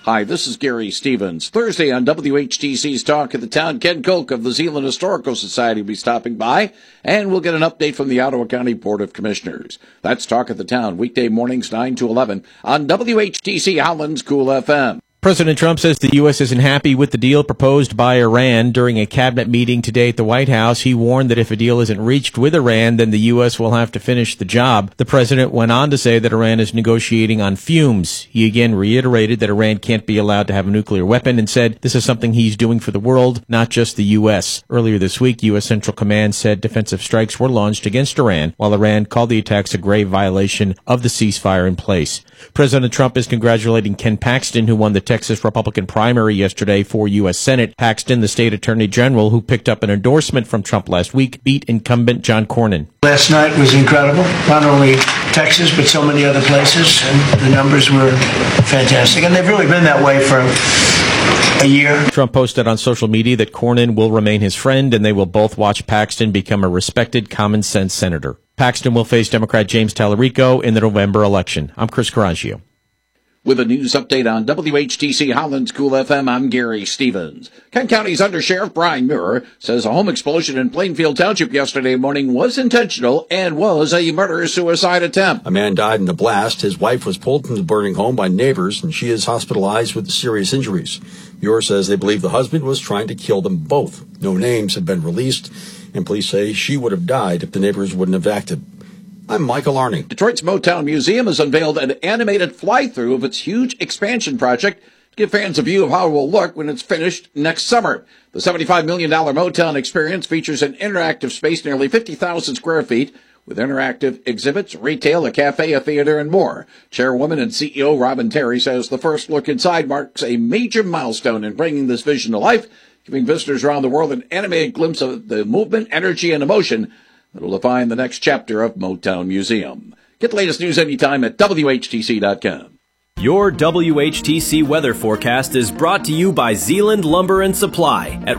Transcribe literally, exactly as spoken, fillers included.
Hi, this is Gary Stevens. Thursday on W H T C's Talk of the Town, Ken Koch of the Zeeland Historical Society will be stopping by, and we'll get an update from the Ottawa County Board of Commissioners. That's Talk of the Town, weekday mornings nine to eleven on W H T C Holland's Cool F M. President Trump says the U S isn't happy with the deal proposed by Iran. During a cabinet meeting today at the White House, he warned that if a deal isn't reached with Iran, then the U S will have to finish the job. The president went on to say that Iran is negotiating on fumes. He again reiterated that Iran can't be allowed to have a nuclear weapon and said this is something he's doing for the world, not just the U S. Earlier this week, U S Central Command said defensive strikes were launched against Iran, while Iran called the attacks a grave violation of the ceasefire in place. President Trump is congratulating Ken Paxton, who won the Texas Republican primary yesterday for U S Senate. Paxton, the state attorney general who picked up an endorsement from Trump last week, beat incumbent John Cornyn. Last night was incredible. Not only Texas, but so many other places. And the numbers were fantastic. And they've really been that way for a year. Trump posted on social media that Cornyn will remain his friend, and they will both watch Paxton become a respected common-sense senator. Paxton will face Democrat James Tallarico in the November election. I'm Chris Carragio. With a news update on W H T C Holland's Cool F M, I'm Gary Stevens. Kent County's Undersheriff Brian Muir says a home explosion in Plainfield Township yesterday morning was intentional and was a murder-suicide attempt. A man died in the blast. His wife was pulled from the burning home by neighbors, and she is hospitalized with serious injuries. Muir says they believe the husband was trying to kill them both. No names have been released, and police say she would have died if the neighbors wouldn't have acted. I'm Michael Arning. Detroit's Motown Museum has unveiled an animated fly-through of its huge expansion project to give fans a view of how it will look when it's finished next summer. The seventy-five million dollars Motown experience features an interactive space nearly fifty thousand square feet with interactive exhibits, retail, a cafe, a theater, and more. Chairwoman and C E O Robin Terry says the first look inside marks a major milestone in bringing this vision to life, giving visitors around the world an animated glimpse of the movement, energy, and emotion that will define the next chapter of Motown Museum. Get the latest news anytime at W H T C dot com. Your W H T C weather forecast is brought to you by Zeeland Lumber and Supply at